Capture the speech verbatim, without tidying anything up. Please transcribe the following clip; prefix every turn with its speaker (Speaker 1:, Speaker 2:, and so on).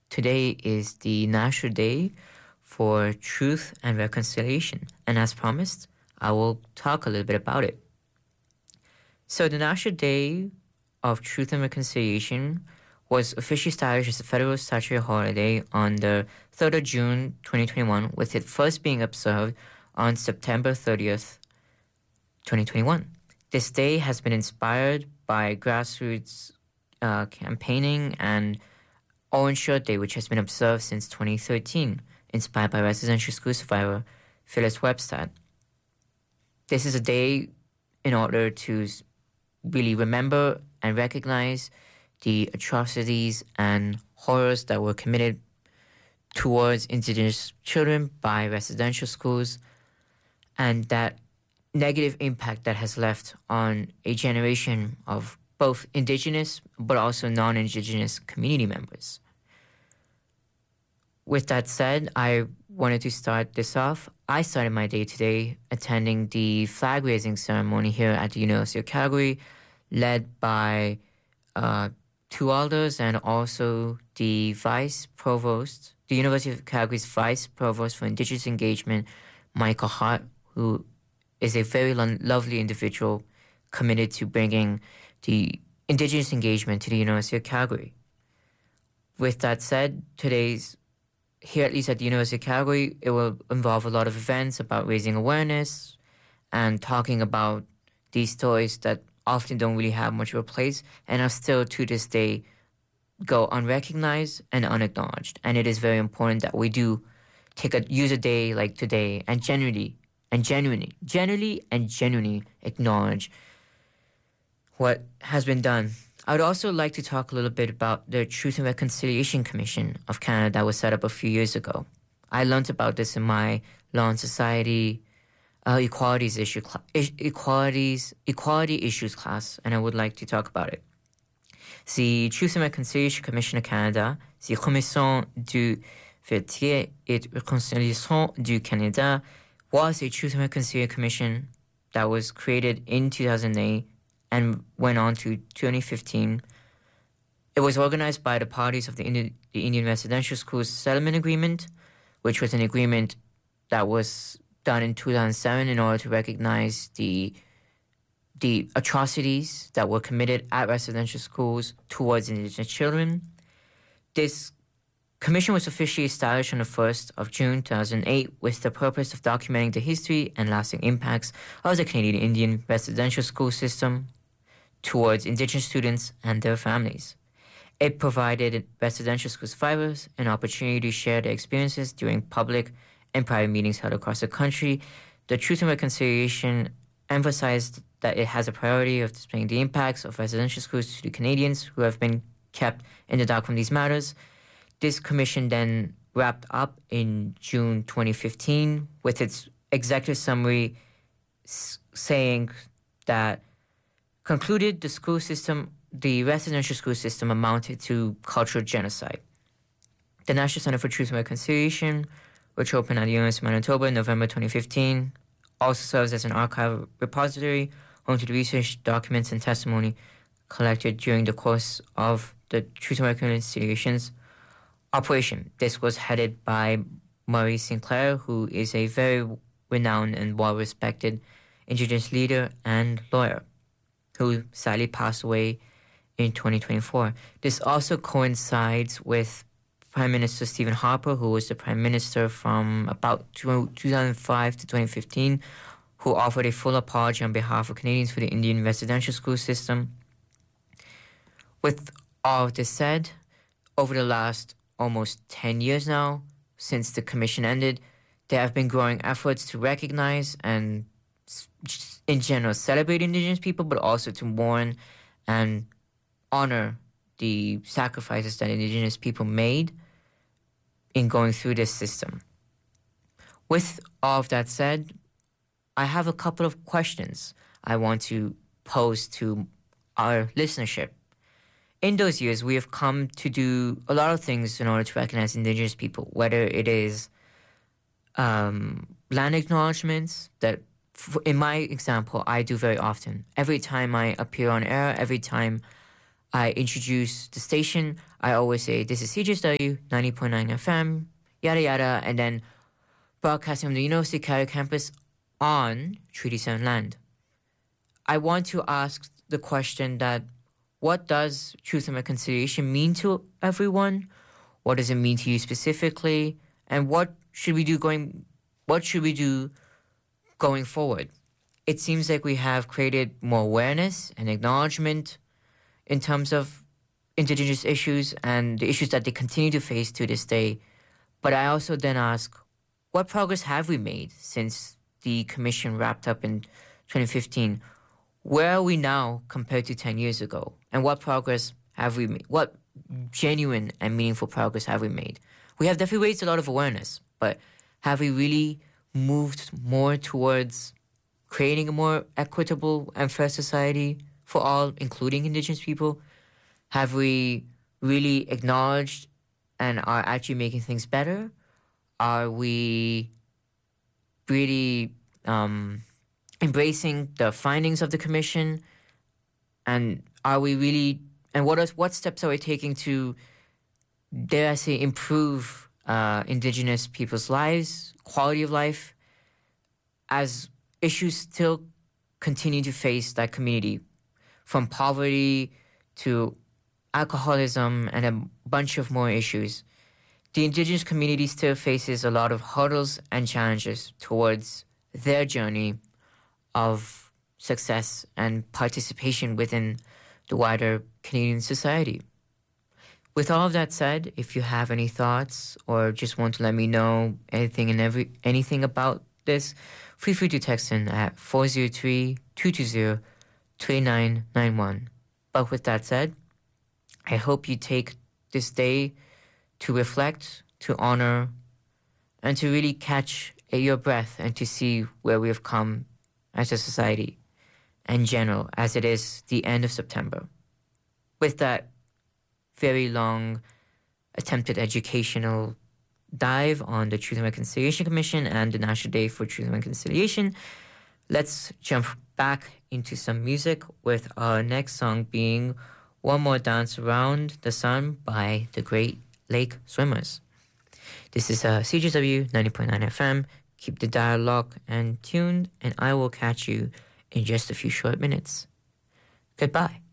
Speaker 1: today is the National Day for Truth and Reconciliation. And as promised, I will talk a little bit about it. So the National Day of Truth and Reconciliation was officially established as a federal statutory holiday on the third of June twenty twenty-one, with it first being observed on September thirtieth, twenty twenty-one. This day has been inspired by grassroots uh, campaigning and Orange Shirt Day, which has been observed since twenty thirteen, inspired by residential school survivor Phyllis Webstad. This is a day in order to really remember and recognize the atrocities and horrors that were committed towards Indigenous children by residential schools, and that negative impact that has left on a generation of both Indigenous but also non-Indigenous community members. With that said, I wanted to start this off. I started my day today attending the flag-raising ceremony here at the University of Calgary, led by uh, two elders and also the Vice Provost, the University of Calgary's Vice Provost for Indigenous Engagement, Michael Hart, who is a very lo- lovely individual committed to bringing the Indigenous engagement to the University of Calgary. With that said, today's, here at least at the University of Calgary, it will involve a lot of events about raising awareness and talking about these stories that often don't really have much of a place and are still to this day go unrecognized and unacknowledged. And it is very important that we do take a use a day like today and genuinely and genuinely, genuinely and genuinely acknowledge what has been done. I would also like to talk a little bit about the Truth and Reconciliation Commission of Canada that was set up a few years ago. I learned about this in my Law and Society uh, equalities issue cl- equalities equality issues class, and I would like to talk about it. The Truth and Reconciliation Commission of Canada, the Commission du Vérité et Réconciliation du Canada, was a Truth and Reconciliation Commission that was created in two thousand eight and went on to twenty fifteen. It was organized by the parties of the Indian, the Indian Residential Schools Settlement Agreement, which was an agreement that was done in two thousand seven in order to recognize the the atrocities that were committed at residential schools towards Indigenous children. This commission was officially established on the first of June two thousand eight with the purpose of documenting the history and lasting impacts of the Canadian Indian residential school system towards Indigenous students and their families. It provided residential school survivors an opportunity to share their experiences during public and private meetings held across the country. The Truth and Reconciliation emphasized that it has a priority of displaying the impacts of residential schools to the Canadians who have been kept in the dark from these matters. This commission then wrapped up in June twenty fifteen with its executive summary s- saying that concluded the school system, the residential school system amounted to cultural genocide. The National Center for Truth and Reconciliation, which opened at the University of Manitoba in November twenty fifteen, also serves as an archive repository home to the research, documents, and testimony collected during the course of the Truth and Reconciliation's operation. This was headed by Murray Sinclair, who is a very renowned and well-respected Indigenous leader and lawyer, who sadly passed away in twenty twenty-four. This also coincides with Prime Minister Stephen Harper, who was the Prime Minister from about two thousand five to twenty fifteen, who offered a full apology on behalf of Canadians for the Indian residential school system. With all of this said, over the last almost ten years now, since the commission ended, there have been growing efforts to recognize and in general celebrate Indigenous people, but also to mourn and honor the sacrifices that Indigenous people made in going through this system. With all of that said, I have a couple of questions I want to pose to our listenership. In those years, we have come to do a lot of things in order to recognize Indigenous people, whether it is um, land acknowledgements that, in my example, I do very often. Every time I appear on air, every time I introduce the station, I always say, this is C J S W ninety point nine F M, yada yada, and then broadcasting from the University of Calgary campus on Treaty seven land. I want to ask the question that what does Truth and Reconciliation mean to everyone? What does it mean to you specifically? And what should we do going what should we do going forward? It seems like we have created more awareness and acknowledgement in terms of Indigenous issues and the issues that they continue to face to this day. But I also then ask, what progress have we made since the commission wrapped up in twenty fifteen? Where are we now compared to ten years ago? And what progress have we made? What genuine and meaningful progress have we made? We have definitely raised a lot of awareness, but have we really moved more towards creating a more equitable and fair society for all, including Indigenous people? Have we really acknowledged and are actually making things better? Are we really um, embracing the findings of the commission? And are we really, and what is, what steps are we taking to, dare I say, improve uh, Indigenous people's lives, quality of life, as issues still continue to face that community, from poverty to alcoholism and a bunch of more issues? The Indigenous community still faces a lot of hurdles and challenges towards their journey of success and participation within the wider Canadian society. With all of that said, if you have any thoughts or just want to let me know anything and every anything about this, feel free to text in at four zero three, two two zero, two nine nine one. But with that said, I hope you take this day to reflect, to honor, and to really catch your breath and to see where we have come as a society in general, as it is the end of September. With that very long attempted educational dive on the Truth and Reconciliation Commission and the National Day for Truth and Reconciliation, let's jump back into some music with our next song being One More Dance Around the Sun by the Great Lake Swimmers. This is uh, C J S W ninety point nine F M. Keep the dialogue and tuned, and I will catch you in just a few short minutes. Goodbye.